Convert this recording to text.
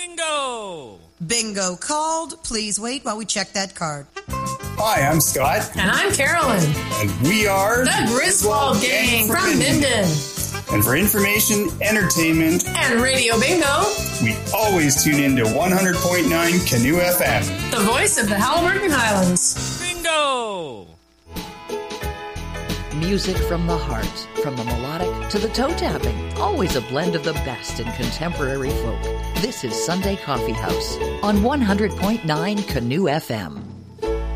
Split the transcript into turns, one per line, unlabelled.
Bingo!
Bingo called. Please wait while we check that card.
Hi, I'm Scott.
And I'm Carolyn.
And we are
the Griswold Gang from Minden.
And for information, entertainment,
and Radio Bingo,
we always tune in to 100.9 Canoe FM.
The voice of the Halliburton Highlands.
Bingo!
Music from the heart, from the melodic to the toe-tapping. Always a blend of the best in contemporary folk. This is Sunday Coffee House on 100.9 Canoe FM.